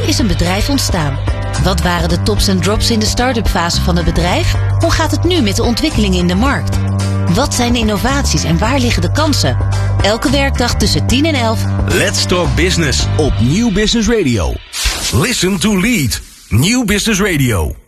is een bedrijf ontstaan. Wat waren de tops en drops in de start-up fase van het bedrijf? Hoe gaat het nu met de ontwikkelingen in de markt? Wat zijn de innovaties en waar liggen de kansen? Elke werkdag tussen 10 en 11. Let's Talk Business op Nieuw Business Radio. Listen to Lead. Nieuw Business Radio.